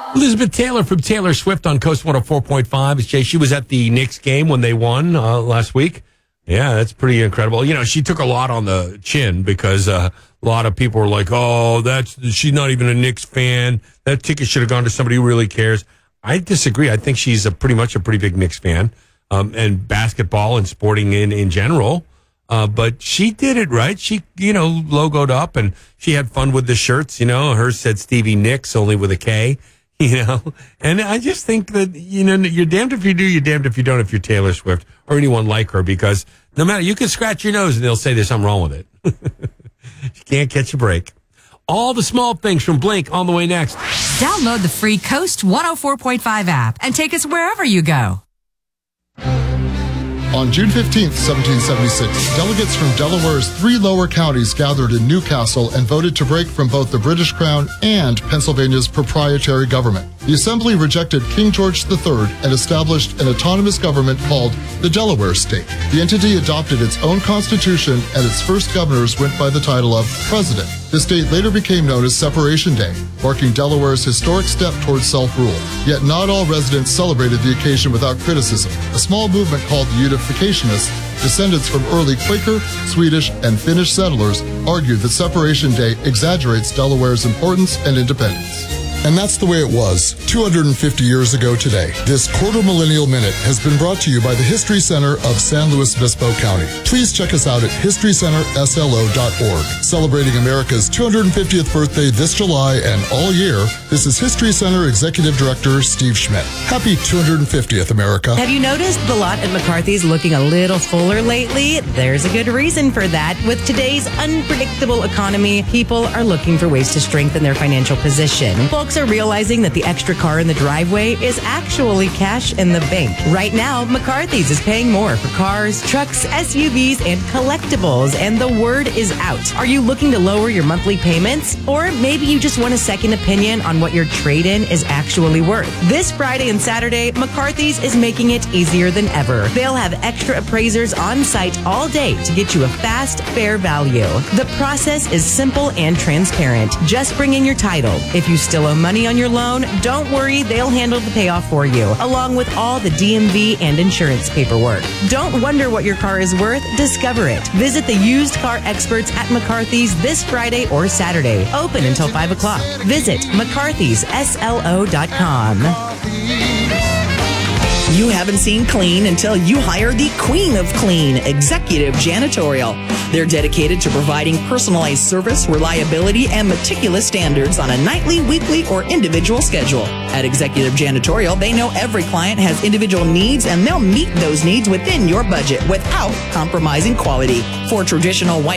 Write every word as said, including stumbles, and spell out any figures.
Elizabeth Taylor from Taylor Swift on Coast one oh four point five. Jay, she was at the Knicks game when they won uh, last week. Yeah, that's pretty incredible. You know, she took a lot on the chin because uh, a lot of people were like, oh, that's she's not even a Knicks fan. That ticket should have gone to somebody who really cares. I disagree. I think she's a pretty much a pretty big Knicks fan, um, and basketball and sporting in, in general. Uh, but she did it right. She, you know, logoed up and she had fun with the shirts. You know, hers said Stevie Nicks, only with a K. You know, and I just think that, you know, you're damned if you do, you're damned if you don't if you're Taylor Swift or anyone like her, because no matter, you can scratch your nose and they'll say there's something wrong with it. You can't catch a break. All the small things from Blink on the way next. Download the free Coast one oh four point five app and take us wherever you go. On June fifteenth, seventeen seventy-six, delegates from Delaware's three lower counties gathered in Newcastle and voted to break from both the British Crown and Pennsylvania's proprietary government. The Assembly rejected King George the Third and established an autonomous government called the Delaware State. The entity adopted its own constitution, and its first governors went by the title of President. This date later became known as Separation Day, marking Delaware's historic step towards self-rule. Yet not all residents celebrated the occasion without criticism. A small movement called the Unificationists, descendants from early Quaker, Swedish, and Finnish settlers, argued that Separation Day exaggerates Delaware's importance and independence. And that's the way it was two hundred fifty years ago today. This quarter millennial minute has been brought to you by the History Center of San Luis Obispo County. Please check us out at history center s l o dot org. Celebrating America's two hundred fiftieth birthday this July and all year, this is History Center Executive Director Steve Schmidt. Happy two hundred fiftieth, America. Have you noticed the lot at McCarthy's looking a little fuller lately? There's a good reason for that. With today's unpredictable economy, people are looking for ways to strengthen their financial position. Folks are realizing that the extra car in the driveway is actually cash in the bank. Right now, McCarthy's is paying more for cars, trucks, S U Vs, and collectibles, and the word is out. Are you looking to lower your monthly payments? Or maybe you just want a second opinion on what your trade-in is actually worth. This Friday and Saturday, McCarthy's is making it easier than ever. They'll have extra appraisers on site all day to get you a fast, fair value. The process is simple and transparent. Just bring in your title. If you still owe money on your loan, don't worry, they'll handle the payoff for you, along with all the D M V and insurance paperwork. Don't wonder what your car is worth, discover it. Visit the used car experts at McCarthy's this Friday or Saturday, open until five o'clock. Visit mccarthys s l o dot com. You haven't seen clean until you hire the Queen of Clean, Executive Janitorial. They're dedicated to providing personalized service, reliability, and meticulous standards on a nightly, weekly, or individual schedule. At Executive Janitorial, they know every client has individual needs, and they'll meet those needs within your budget without compromising quality. For traditional white